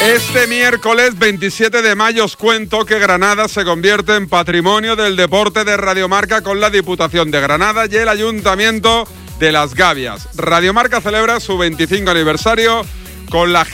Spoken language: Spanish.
Este miércoles 27 de mayo os cuento que Granada se convierte en patrimonio del deporte de Radiomarca con la Diputación de Granada y el Ayuntamiento de Las Gavias. Radiomarca celebra su 25 aniversario con la